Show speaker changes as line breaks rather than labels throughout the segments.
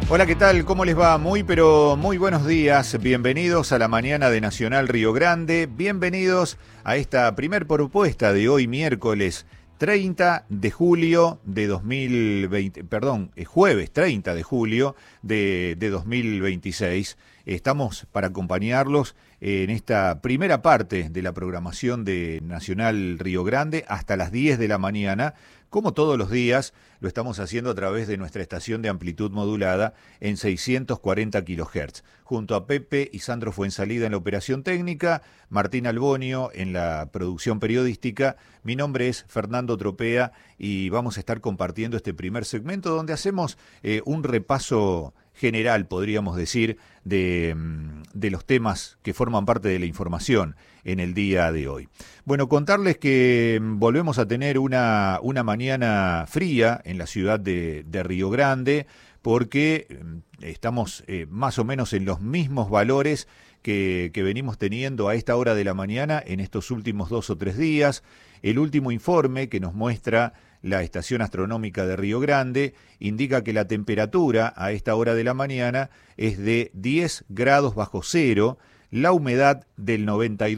Hola, ¿qué tal? ¿Cómo les va? Pero muy buenos días. Bienvenidos a la mañana de Nacional Río Grande. Bienvenidos a esta primer propuesta de hoy, miércoles 30 de julio de 2020, jueves 30 de julio de 2026. Estamos para acompañarlos en esta primera parte de la programación de Nacional Río Grande hasta las 10 de la mañana. Como todos los días, lo estamos haciendo a través de nuestra estación de amplitud modulada en 640 kHz. Junto a Pepe y Sandro Fuensalida en la operación técnica, Martín Albonio en la producción periodística. Mi nombre es Fernando Tropea y vamos a estar compartiendo este primer segmento donde hacemos un repaso general, podríamos decir, de los temas que forman parte de la información en el día de hoy. Bueno, contarles que volvemos a tener una mañana fría en la ciudad de Río Grande, porque estamos más o menos en los mismos valores que venimos teniendo a esta hora de la mañana en estos últimos 2 o 3 días. El último informe que nos muestra la Estación Astronómica de Río Grande indica que la temperatura a esta hora de la mañana es de 10 grados bajo cero, la humedad del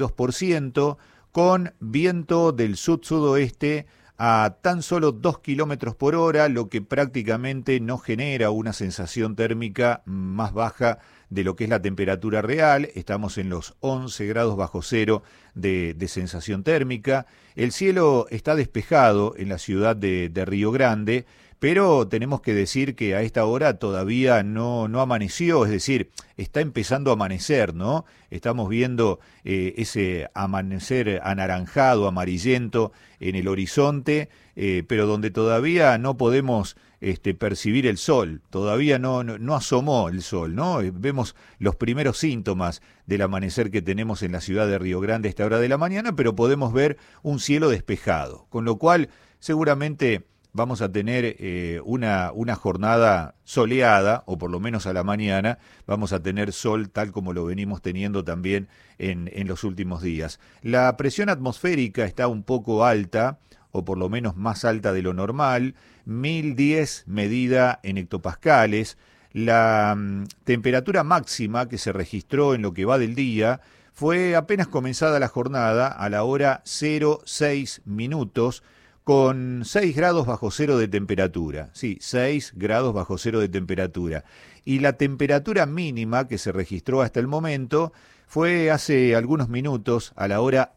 92%, con viento del sud-sudoeste a tan solo 2 kilómetros por hora, lo que prácticamente no genera una sensación térmica más baja de lo que es la temperatura real. Estamos en los 11 grados bajo cero de sensación térmica. El cielo está despejado en la ciudad de Río Grande, pero tenemos que decir que a esta hora todavía no amaneció, es decir, está empezando a amanecer, ¿no? Estamos viendo ese amanecer anaranjado, amarillento en el horizonte, pero donde todavía no podemos percibir el sol, todavía no asomó el sol, ¿no? Vemos los primeros síntomas del amanecer que tenemos en la ciudad de Río Grande a esta hora de la mañana, pero podemos ver un cielo despejado, con lo cual seguramente vamos a tener una jornada soleada, o por lo menos a la mañana vamos a tener sol tal como lo venimos teniendo también en los últimos días. La presión atmosférica está un poco alta, o por lo menos más alta de lo normal, 1010 medida en hectopascales. La temperatura máxima que se registró en lo que va del día fue apenas comenzada la jornada a la hora 06 minutos, con 6 grados bajo cero de temperatura. Sí, 6 grados bajo cero de temperatura. Y la temperatura mínima que se registró hasta el momento fue hace algunos minutos a la hora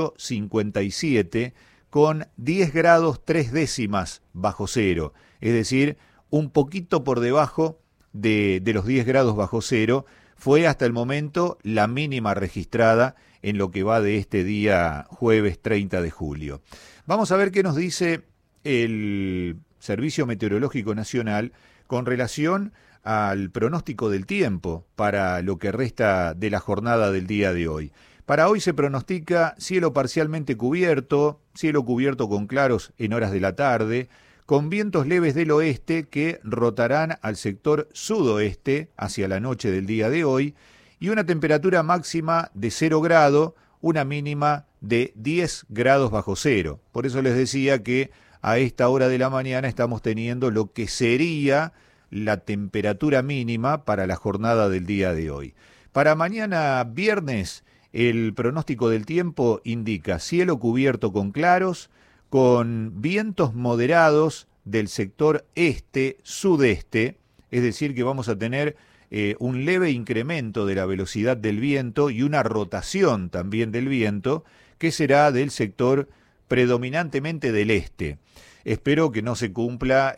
8:57, con 10 grados 3 décimas bajo cero. Es decir, un poquito por debajo de los 10 grados bajo cero. Fue hasta el momento la mínima registrada en lo que va de este día jueves 30 de julio. Vamos a ver qué nos dice el Servicio Meteorológico Nacional con relación al pronóstico del tiempo para lo que resta de la jornada del día de hoy. Para hoy se pronostica cielo parcialmente cubierto, cielo cubierto con claros en horas de la tarde, con vientos leves del oeste que rotarán al sector sudoeste hacia la noche del día de hoy, y una temperatura máxima de 0 grado, una mínima de 10 grados bajo cero. Por eso les decía que a esta hora de la mañana estamos teniendo lo que sería la temperatura mínima para la jornada del día de hoy. Para mañana viernes, el pronóstico del tiempo indica cielo cubierto con claros, con vientos moderados del sector este-sudeste, es decir que vamos a tener un leve incremento de la velocidad del viento y una rotación también del viento, que será del sector predominantemente del este. Espero que no se cumpla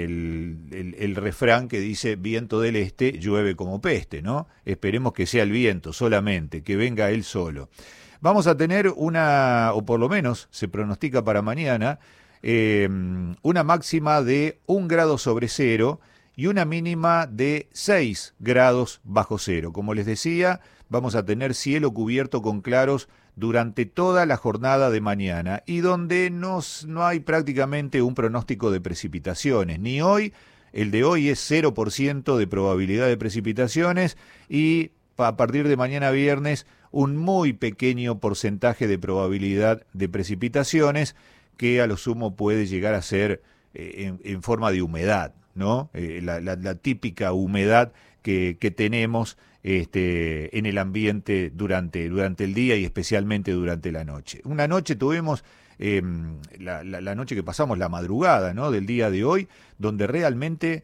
el refrán que dice viento del este, llueve como peste, ¿no? Esperemos que sea el viento solamente, que venga él solo. Vamos a tener o por lo menos se pronostica para mañana, una máxima de 1 grado sobre cero y una mínima de 6 grados bajo cero. Como les decía, vamos a tener cielo cubierto con claros durante toda la jornada de mañana, y donde no hay prácticamente un pronóstico de precipitaciones. Ni hoy, el de hoy es 0% de probabilidad de precipitaciones, y a partir de mañana viernes un muy pequeño porcentaje de probabilidad de precipitaciones, que a lo sumo puede llegar a ser en forma de humedad. ¿no? La típica humedad que tenemos en el ambiente durante el día y especialmente durante la noche. Una noche tuvimos, la noche que pasamos, la madrugada, ¿no?, del día de hoy, donde realmente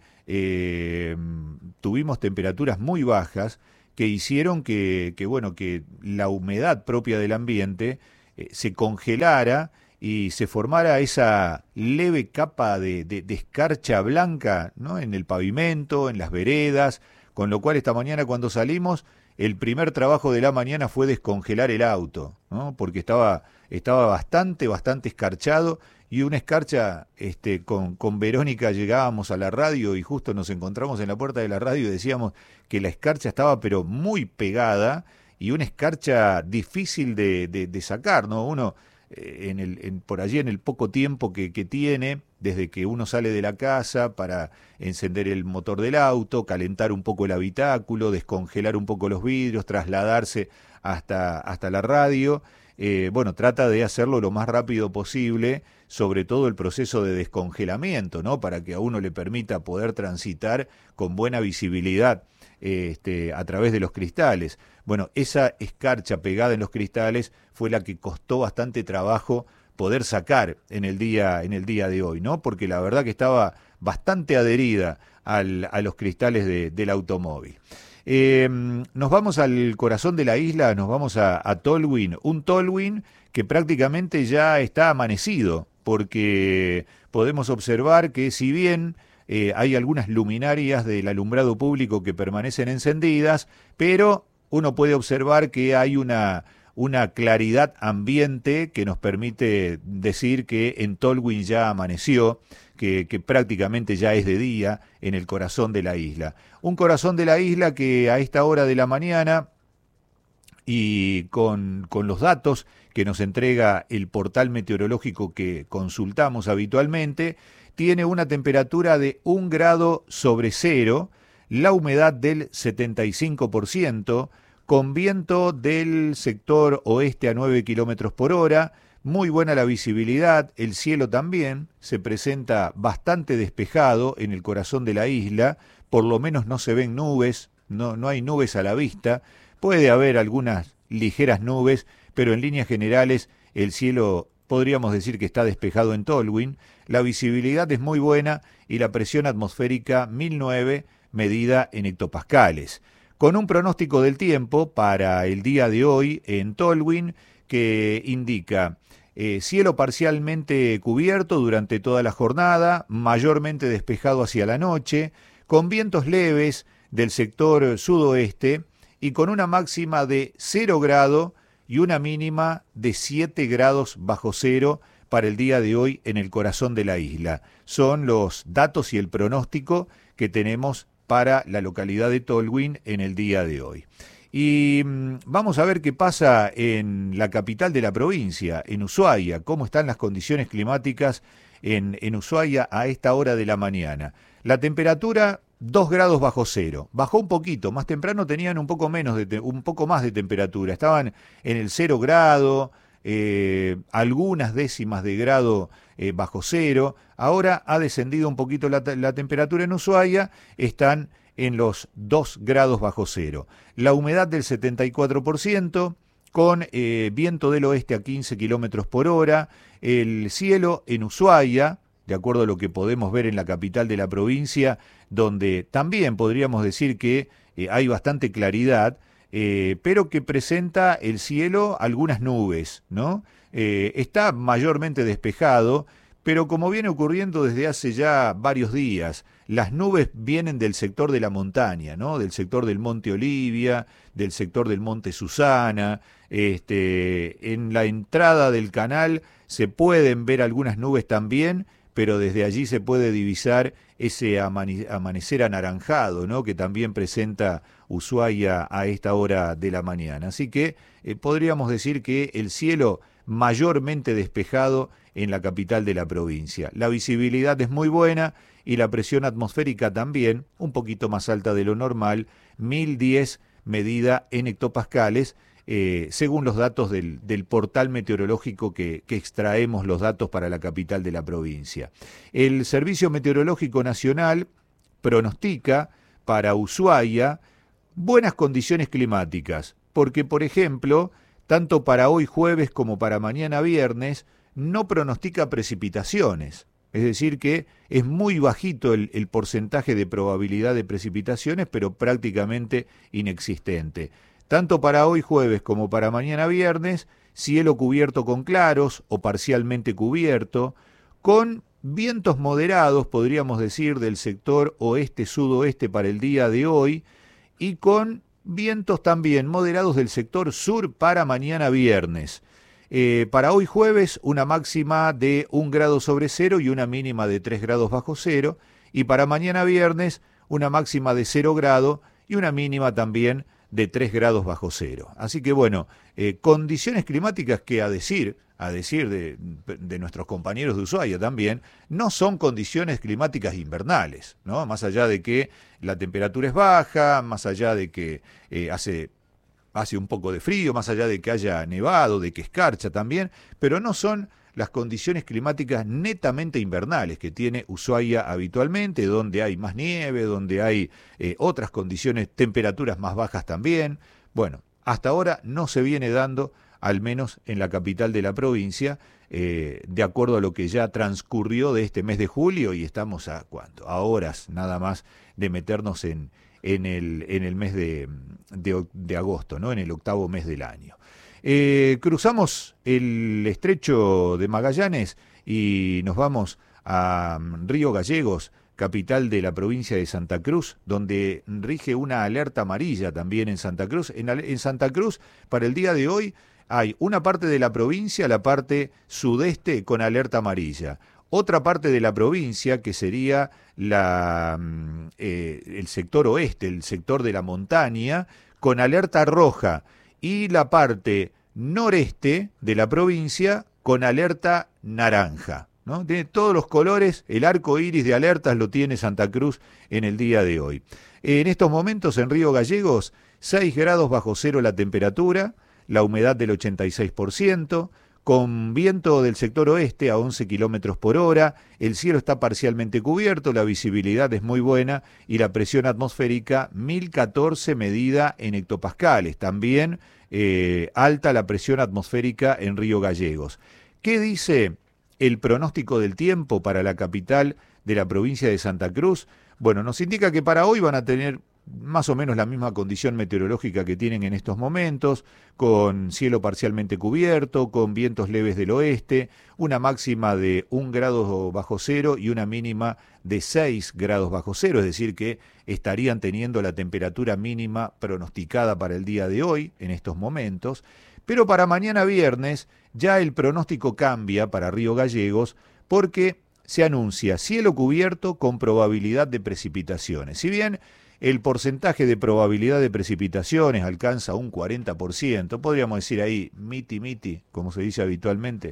tuvimos temperaturas muy bajas que hicieron bueno, que la humedad propia del ambiente se congelara y se formara esa leve capa de escarcha blanca, ¿no?, en el pavimento, en las veredas, con lo cual esta mañana cuando salimos, el primer trabajo de la mañana fue descongelar el auto, ¿no?, porque estaba bastante escarchado, y una escarcha, con Verónica llegábamos a la radio y justo nos encontramos en la puerta de la radio y decíamos que la escarcha estaba pero muy pegada, y una escarcha difícil de sacar, ¿no? Uno, por allí en el poco tiempo que tiene, desde que uno sale de la casa para encender el motor del auto, calentar un poco el habitáculo, descongelar un poco los vidrios, trasladarse hasta la radio, bueno, trata de hacerlo lo más rápido posible, sobre todo el proceso de descongelamiento, ¿no?, para que a uno le permita poder transitar con buena visibilidad a través de los cristales. Bueno, esa escarcha pegada en los cristales fue la que costó bastante trabajo poder sacar en el día de hoy, ¿no? Porque la verdad que estaba bastante adherida a los cristales del automóvil. Nos vamos al corazón de la isla, nos vamos a Tolwyn, un Tolwyn que prácticamente ya está amanecido, porque podemos observar que si bien hay algunas luminarias del alumbrado público que permanecen encendidas, pero uno puede observar que hay una claridad ambiente que nos permite decir que en Tolwyn ya amaneció, que prácticamente ya es de día en el corazón de la isla. Un corazón de la isla que a esta hora de la mañana, y con los datos que nos entrega el portal meteorológico que consultamos habitualmente, tiene una temperatura de 1 grado sobre cero, la humedad del 75%, con viento del sector oeste a 9 kilómetros por hora, muy buena la visibilidad, el cielo también se presenta bastante despejado en el corazón de la isla, por lo menos no se ven nubes, no hay nubes a la vista, puede haber algunas ligeras nubes, pero en líneas generales el cielo podríamos decir que está despejado en Tolwyn, la visibilidad es muy buena y la presión atmosférica 1009 medida en hectopascales. Con un pronóstico del tiempo para el día de hoy en Tolwyn que indica cielo parcialmente cubierto durante toda la jornada, mayormente despejado hacia la noche, con vientos leves del sector sudoeste y con una máxima de 0 grado y una mínima de 7 grados bajo cero para el día de hoy en el corazón de la isla. Son los datos y el pronóstico que tenemos para la localidad de Tolwyn en el día de hoy. Y vamos a ver qué pasa en la capital de la provincia, en Ushuaia, cómo están las condiciones climáticas en Ushuaia a esta hora de la mañana. La temperatura 2 grados bajo cero, bajó un poquito, más temprano tenían un poco más de temperatura, estaban en el 0 grado, algunas décimas de grado bajo cero. Ahora ha descendido un poquito la temperatura en Ushuaia, están en los 2 grados bajo cero. La humedad del 74%, con viento del oeste a 15 kilómetros por hora. El cielo en Ushuaia, de acuerdo a lo que podemos ver en la capital de la provincia, donde también podríamos decir que hay bastante claridad, pero que presenta el cielo algunas nubes, ¿no? Está mayormente despejado, pero como viene ocurriendo desde hace ya varios días, las nubes vienen del sector de la montaña, ¿no? Del sector del Monte Olivia, del sector del Monte Susana. En la entrada del canal se pueden ver algunas nubes también, pero desde allí se puede divisar ese amanecer anaranjado, ¿no?, que también presenta Ushuaia a esta hora de la mañana. Así que podríamos decir que el cielo mayormente despejado en la capital de la provincia. La visibilidad es muy buena y la presión atmosférica también, un poquito más alta de lo normal, 1010 medida en hectopascales, según los datos del portal meteorológico que extraemos los datos para la capital de la provincia. El Servicio Meteorológico Nacional pronostica para Ushuaia buenas condiciones climáticas, porque, por ejemplo, tanto para hoy jueves como para mañana viernes, no pronostica precipitaciones. Es decir que es muy bajito el porcentaje de probabilidad de precipitaciones, pero prácticamente inexistente. Tanto para hoy jueves como para mañana viernes, cielo cubierto con claros o parcialmente cubierto, con vientos moderados, podríamos decir, del sector oeste-sudoeste para el día de hoy, y con vientos también moderados del sector sur para mañana viernes. Para hoy jueves, una máxima de 1 grado sobre cero y una mínima de 3 grados bajo cero, y para mañana viernes, una máxima de 0 grado y una mínima también de 3 grados bajo cero. Así que bueno, condiciones climáticas que a decir de nuestros compañeros de Ushuaia también, no son condiciones climáticas invernales, ¿no? Más allá de que la temperatura es baja, más allá de que hace un poco de frío, más allá de que haya nevado, de que escarcha también, pero no son las condiciones climáticas netamente invernales que tiene Ushuaia habitualmente, donde hay más nieve, donde hay otras condiciones, temperaturas más bajas también. Bueno, hasta ahora no se viene dando, al menos en la capital de la provincia, de acuerdo a lo que ya transcurrió de este mes de julio, y estamos a horas nada más de meternos en el mes de agosto, ¿no? En el octavo mes del año. Cruzamos el estrecho de Magallanes y nos vamos a Río Gallegos, capital de la provincia de Santa Cruz, donde rige una alerta amarilla también en Santa Cruz. En Santa Cruz, para el día de hoy, hay una parte de la provincia, la parte sudeste, con alerta amarilla. Otra parte de la provincia, que sería el sector oeste, el sector de la montaña, con alerta roja. Y la parte noreste de la provincia con alerta naranja, ¿no? Tiene todos los colores, el arco iris de alertas lo tiene Santa Cruz en el día de hoy. En estos momentos en Río Gallegos, 6 grados bajo cero la temperatura, la humedad del 86%, con viento del sector oeste a 11 kilómetros por hora, el cielo está parcialmente cubierto, la visibilidad es muy buena y la presión atmosférica 1014 medida en hectopascales. También alta la presión atmosférica en Río Gallegos. ¿Qué dice el pronóstico del tiempo para la capital de la provincia de Santa Cruz? Bueno, nos indica que para hoy van a tener más o menos la misma condición meteorológica que tienen en estos momentos, con cielo parcialmente cubierto, con vientos leves del oeste, una máxima de 1 grado bajo cero y una mínima de 6 grados bajo cero, es decir que estarían teniendo la temperatura mínima pronosticada para el día de hoy, en estos momentos. Pero para mañana viernes ya el pronóstico cambia para Río Gallegos, porque se anuncia cielo cubierto con probabilidad de precipitaciones. Si bien el porcentaje de probabilidad de precipitaciones alcanza un 40%, podríamos decir ahí miti, como se dice habitualmente,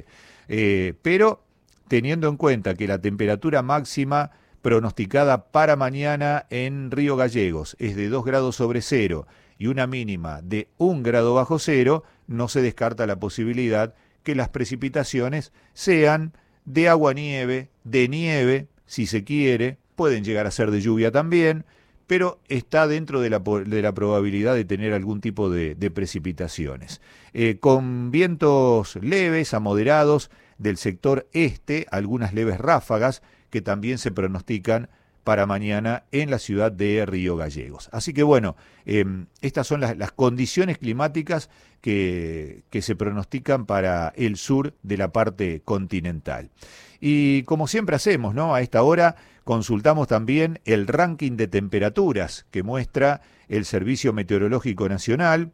pero teniendo en cuenta que la temperatura máxima pronosticada para mañana en Río Gallegos es de 2 grados sobre cero y una mínima de 1 grado bajo cero, no se descarta la posibilidad que las precipitaciones sean de agua-nieve, de nieve, si se quiere, pueden llegar a ser de lluvia también, pero está dentro de la probabilidad de tener algún tipo de precipitaciones. Con vientos leves a moderados del sector este, algunas leves ráfagas que también se pronostican para mañana en la ciudad de Río Gallegos. Así que bueno, estas son las condiciones climáticas que se pronostican para el sur de la parte continental. Y como siempre hacemos, ¿no? A esta hora consultamos también el ranking de temperaturas que muestra el Servicio Meteorológico Nacional.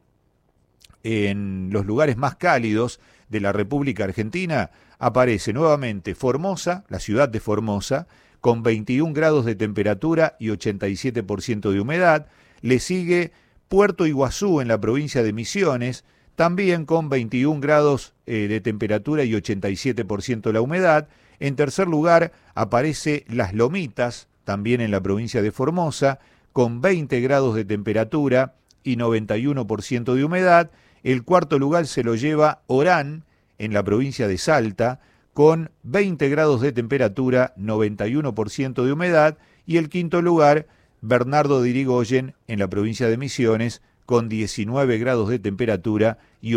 En los lugares más cálidos de la República Argentina aparece nuevamente Formosa, la ciudad de Formosa, con 21 grados de temperatura y 87% de humedad. Le sigue Puerto Iguazú en la provincia de Misiones, también con 21 grados de temperatura y 87% de la humedad. En tercer lugar aparece Las Lomitas, también en la provincia de Formosa, con 20 grados de temperatura y 91% de humedad. El cuarto lugar se lo lleva Orán, en la provincia de Salta, con 20 grados de temperatura, 91% de humedad, y el quinto lugar, Bernardo de Irigoyen, en la provincia de Misiones, con 19 grados de temperatura y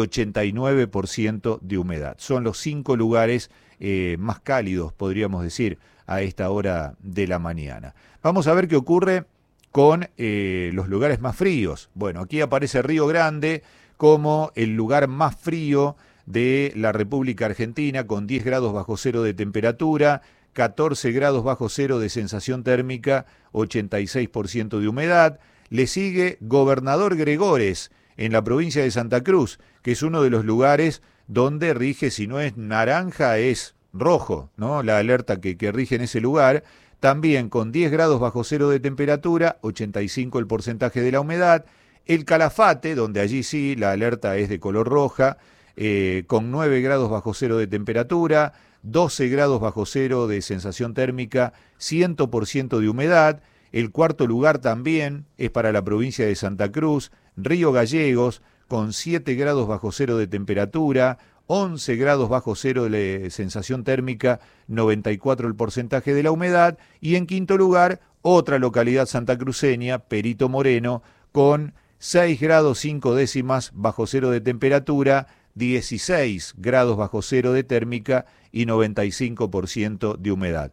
89% de humedad. Son los 5 lugares más cálidos, podríamos decir, a esta hora de la mañana. Vamos a ver qué ocurre con los lugares más fríos. Bueno, aquí aparece Río Grande como el lugar más frío de la República Argentina, con 10 grados bajo cero de temperatura, 14 grados bajo cero de sensación térmica, 86% de humedad. Le sigue Gobernador Gregores, en la provincia de Santa Cruz, que es uno de los lugares donde rige, si no es naranja, es rojo, ¿no? La alerta que rige en ese lugar. También con 10 grados bajo cero de temperatura, 85 el porcentaje de la humedad. El Calafate, donde allí sí la alerta es de color roja, con 9 grados bajo cero de temperatura, 12 grados bajo cero de sensación térmica, 100% de humedad. El cuarto lugar también es para la provincia de Santa Cruz, Río Gallegos, con 7 grados bajo cero de temperatura, 11 grados bajo cero de sensación térmica, 94 el porcentaje de la humedad. Y en quinto lugar, otra localidad santacruceña, Perito Moreno, con 6 grados 5 décimas bajo cero de temperatura, 16 grados bajo cero de térmica y 95% de humedad.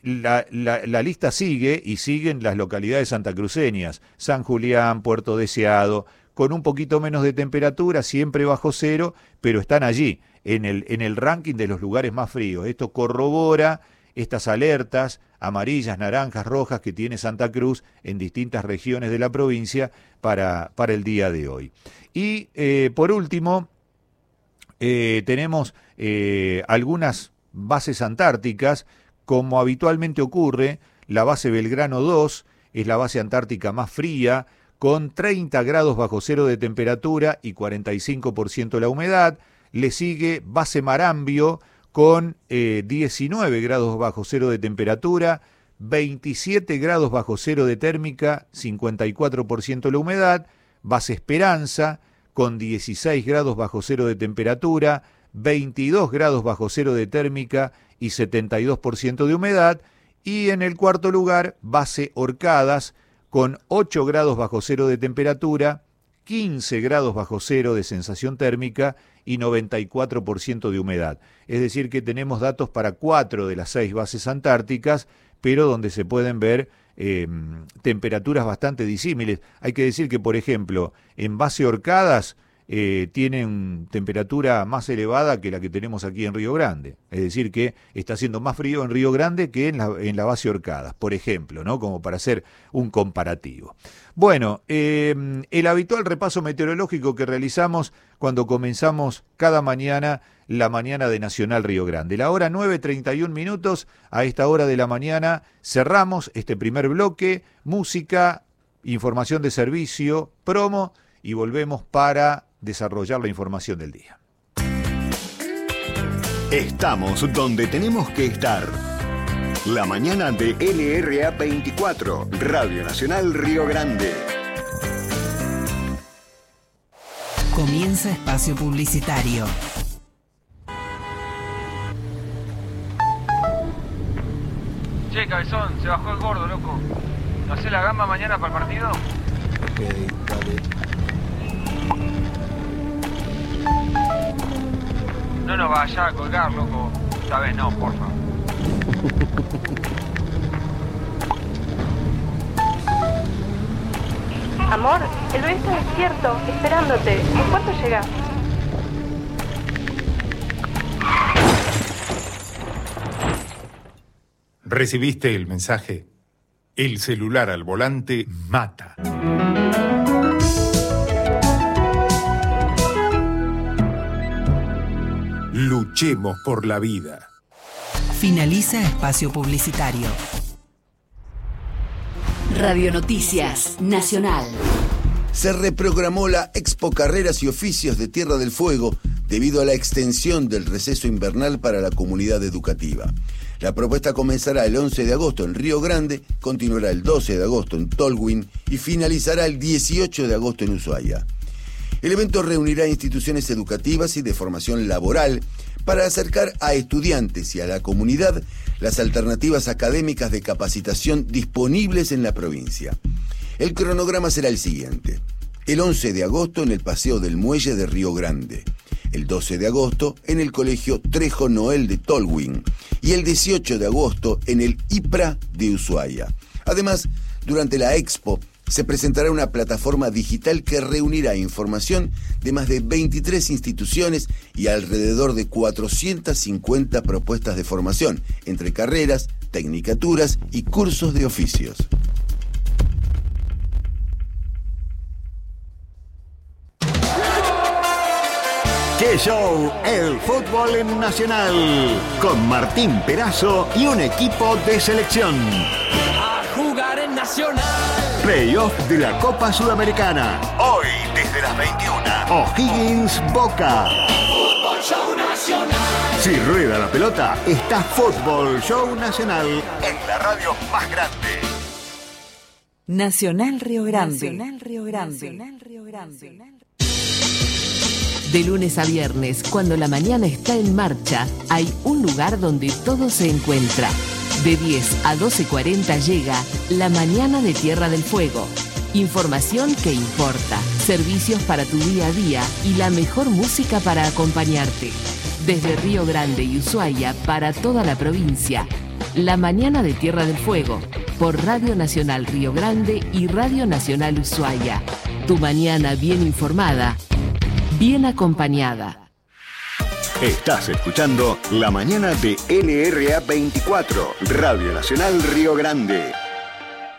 La lista sigue y siguen las localidades santacruceñas, San Julián, Puerto Deseado, con un poquito menos de temperatura, siempre bajo cero, pero están allí, en el ranking de los lugares más fríos. Esto corrobora estas alertas amarillas, naranjas, rojas que tiene Santa Cruz en distintas regiones de la provincia para el día de hoy. Y por último, tenemos algunas bases antárticas. Como habitualmente ocurre, la base Belgrano 2 es la base antártica más fría, con 30 grados bajo cero de temperatura y 45% la humedad. Le sigue base Marambio con 19 grados bajo cero de temperatura, 27 grados bajo cero de térmica, 54% la humedad. Base Esperanza con 16 grados bajo cero de temperatura, 22 grados bajo cero de térmica y 72% de humedad. Y en el cuarto lugar, base Orcadas, con 8 grados bajo cero de temperatura, 15 grados bajo cero de sensación térmica y 94% de humedad. Es decir, que tenemos datos para 4 de las 6 bases antárticas, pero donde se pueden ver temperaturas bastante disímiles. Hay que decir que, por ejemplo, en base Orcadas tienen temperatura más elevada que la que tenemos aquí en Río Grande. Es decir, que está haciendo más frío en Río Grande que en la base Orcadas, por ejemplo, ¿no? Como para hacer un comparativo. Bueno, el habitual repaso meteorológico que realizamos cuando comenzamos cada mañana la mañana de Nacional Río Grande. La hora 9:31, a esta hora de la mañana cerramos este primer bloque, música, información de servicio, promo, y volvemos para desarrollar la información del día.
Estamos donde tenemos que estar. La mañana de LRA 24, Radio Nacional Río Grande.
Comienza espacio publicitario.
Che, cabezón, se bajó el gordo, loco. ¿No hacés la gamba mañana para el partido?
Ok, dale.
No nos vayas a colgar, loco. Esta vez no, porfa.
Amor, el bebé está despierto, esperándote. ¿En cuánto llegás?
¿Recibiste el mensaje? El celular al volante mata. Luchemos por la vida.
Finaliza espacio publicitario.
Radio Noticias Nacional.
Se reprogramó la Expo Carreras y Oficios de Tierra del Fuego debido a la extensión del receso invernal para la comunidad educativa. La propuesta comenzará el 11 de agosto en Río Grande, continuará el 12 de agosto en Tolwyn y finalizará el 18 de agosto en Ushuaia. El evento reunirá instituciones educativas y de formación laboral para acercar a estudiantes y a la comunidad las alternativas académicas de capacitación disponibles en la provincia. El cronograma será el siguiente: el 11 de agosto en el Paseo del Muelle de Río Grande, el 12 de agosto en el Colegio Trejo Noel de Tolwyn y el 18 de agosto en el IPRA de Ushuaia. Además, durante la Expo se presentará una plataforma digital que reunirá información de más de 23 instituciones y alrededor de 450 propuestas de formación, entre carreras, tecnicaturas y cursos de oficios.
¡Qué show! El fútbol en Nacional, con Martín Perazo y un equipo de selección.
A jugar en Nacional.
Playoff de la Copa Sudamericana. Hoy, desde las 21. O'Higgins Boca.
Fútbol Show Nacional.
Si rueda la pelota, está Fútbol Show Nacional en la radio más grande.
Nacional Río Grande. Nacional Río Grande. Nacional Río Grande. De lunes a viernes, cuando la mañana está en marcha, hay un lugar donde todo se encuentra. De 10 a 12:40 llega La Mañana de Tierra del Fuego. Información que importa, servicios para tu día a día y la mejor música para acompañarte. Desde Río Grande y Ushuaia para toda la provincia. La Mañana de Tierra del Fuego, por Radio Nacional Río Grande y Radio Nacional Ushuaia. Tu mañana bien informada, bien acompañada.
Estás escuchando La Mañana de LRA 24, Radio Nacional Río Grande.